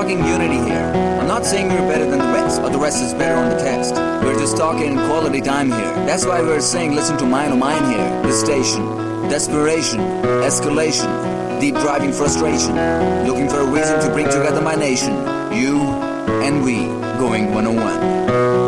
talking unity here. I'm not saying we're better than the rest, or the rest is better on the test. We're just talking quality time here. That's why we're saying listen to Mine oh Mine here. The station, desperation, escalation, deep driving frustration, looking for a reason to bring together my nation. You and we, going 101.